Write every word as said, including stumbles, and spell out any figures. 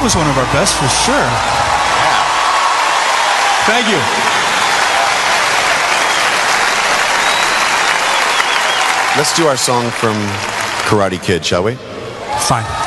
was one of our best for sure. Yeah. Thank you. Let's do our song from Karate Kid, shall we? Fine.